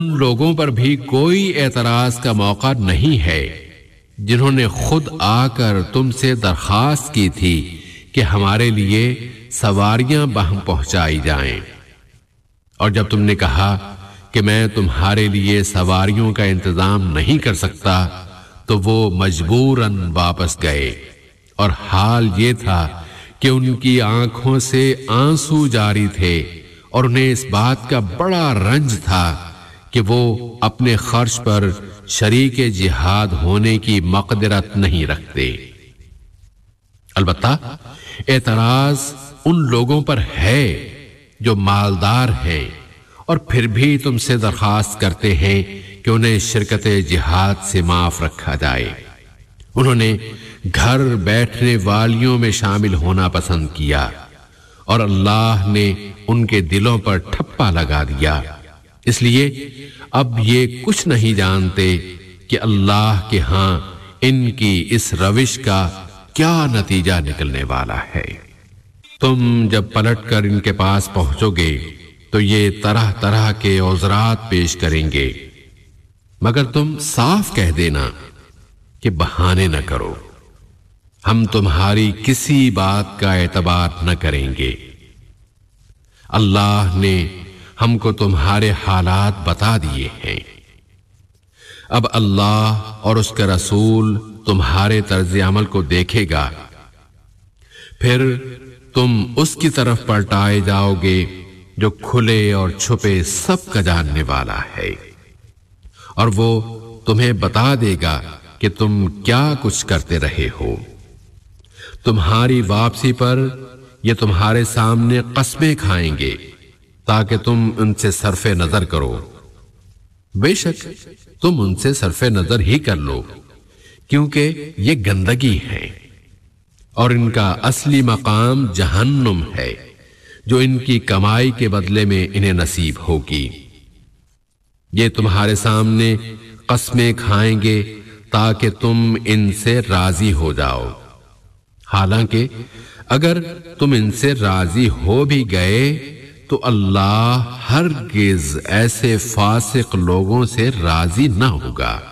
ان لوگوں پر بھی کوئی اعتراض کا موقع نہیں ہے جنہوں نے خود آ کر تم سے درخواست کی تھی کہ ہمارے لیے سواریاں بہم پہنچائی جائیں، اور جب تم نے کہا کہ میں تمہارے لیے سواریوں کا انتظام نہیں کر سکتا تو وہ مجبوراً واپس گئے، اور حال یہ تھا کہ ان کی آنکھوں سے آنسو جاری تھے اور انہیں اس بات کا بڑا رنج تھا کہ وہ اپنے خرچ پر شریک جہاد ہونے کی مقدرت نہیں رکھتے۔ البتہ اعتراض ان لوگوں پر ہے جو مالدار ہیں اور پھر بھی تم سے درخواست کرتے ہیں کہ انہیں شرکت جہاد سے معاف رکھا جائے۔ انہوں نے گھر بیٹھنے والیوں میں شامل ہونا پسند کیا اور اللہ نے ان کے دلوں پر ٹھپا لگا دیا، اس لیے اب یہ کچھ نہیں جانتے کہ اللہ کے ہاں ان کی اس روش کا کیا نتیجہ نکلنے والا ہے۔ تم جب پلٹ کر ان کے پاس پہنچو گے تو یہ طرح طرح کے عذرات پیش کریں گے، مگر تم صاف کہہ دینا کہ بہانے نہ کرو، ہم تمہاری کسی بات کا اعتبار نہ کریں گے۔ اللہ نے ہم کو تمہارے حالات بتا دیے ہیں، اب اللہ اور اس کا رسول تمہارے طرز عمل کو دیکھے گا، پھر تم اس کی طرف پلٹائے جاؤ گے جو کھلے اور چھپے سب کا جاننے والا ہے، اور وہ تمہیں بتا دے گا کہ تم کیا کچھ کرتے رہے ہو۔ تمہاری واپسی پر یہ تمہارے سامنے قسمیں کھائیں گے تاکہ تم ان سے صرف نظر کرو، بے شک تم ان سے صرف نظر ہی کر لو، کیونکہ یہ گندگی ہے اور ان کا اصلی مقام جہنم ہے جو ان کی کمائی کے بدلے میں انہیں نصیب ہوگی۔ یہ تمہارے سامنے قسمیں کھائیں گے تاکہ تم ان سے راضی ہو جاؤ، حالانکہ اگر تم ان سے راضی ہو بھی گئے تو اللہ ہرگز ایسے فاسق لوگوں سے راضی نہ ہوگا۔